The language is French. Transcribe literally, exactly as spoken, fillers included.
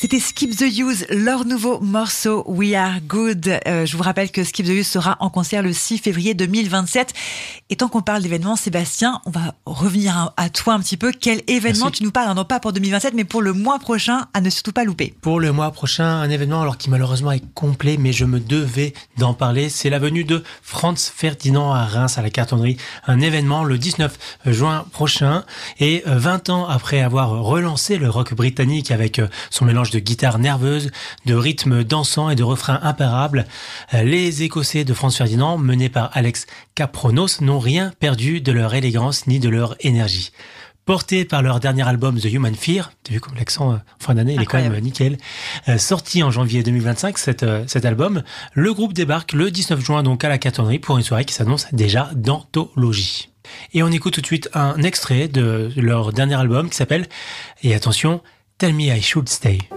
C'était Skip the Use, leur nouveau morceau We Are Good. Euh, je vous rappelle que Skip the Use sera en concert le six février deux mille vingt-sept. Et tant qu'on parle d'événements, Sébastien, on va revenir à toi un petit peu. Quel événement Merci. tu nous parles, non pas pour deux mille vingt-sept, mais pour le mois prochain, à ne surtout pas louper. Pour le mois prochain, un événement alors qui malheureusement est complet, mais je me devais d'en parler. C'est la venue de Franz Ferdinand à Reims, à la Cartonnerie. Un événement le dix-neuf juin prochain. Et vingt ans après avoir relancé le rock britannique avec son mélange de guitare nerveuse, de rythme dansant et de refrains imparables, les Écossais de Franz Ferdinand, menés par Alex Kapronos, n'ont rien perdu de leur élégance ni de leur énergie. Porté par leur dernier album The Human Fear, t'as vu comme l'accent euh, en fin d'année, il est quand même nickel, euh, sorti en janvier deux mille vingt-cinq, cet, euh, cet album, le groupe débarque le dix-neuf juin donc à la Cartonnerie pour une soirée qui s'annonce déjà d'anthologie. Et on écoute tout de suite un extrait de leur dernier album qui s'appelle, et attention, Tell Me I Should Stay.